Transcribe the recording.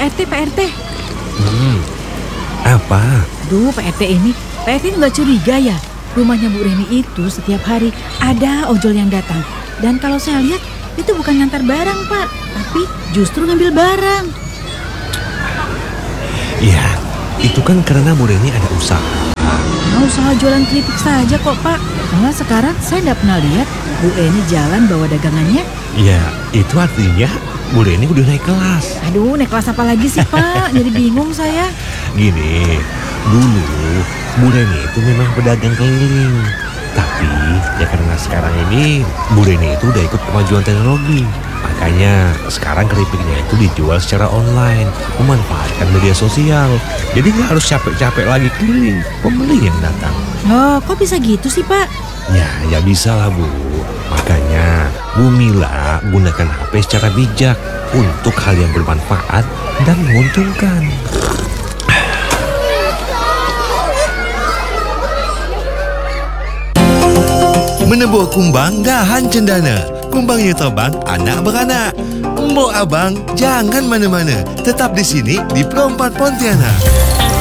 Pak RT. Apa? Duh, Pak RT ini nggak curiga ya? Rumahnya Bu Reni itu setiap hari ada ojol yang datang. Dan kalau saya lihat, itu bukan ngantar barang, Pak. Tapi justru ngambil barang. Ya, itu kan karena Bu Reni ada usaha. Nah, usaha jualan keripik saja kok, Pak. Malah sekarang saya nggak pernah lihat Bu Reni jalan bawa dagangannya. Ya, itu artinya Bu Reni udah naik kelas. Aduh, naik kelas apa lagi sih, Pak? Jadi bingung saya. Gini, dulu Bu Reni itu memang pedagang keliling. Tapi ya karena sekarang ini Bu Reni itu udah ikut kemajuan teknologi. Makanya sekarang keripiknya itu dijual secara online, memanfaatkan media sosial. Jadi nggak harus capek-capek lagi keliling, pembeli yang datang. Oh, kok bisa gitu sih, Pak? Ya bisa lah Bu. Makanya Bu Mila gunakan HP secara bijak untuk hal yang bermanfaat dan menguntungkan. Menebuh kumbang dahan cendana. Kumbangnya terbang, anak beranak. Mbok abang, jangan mana-mana. Tetap di sini di Pro 4 Pontianak.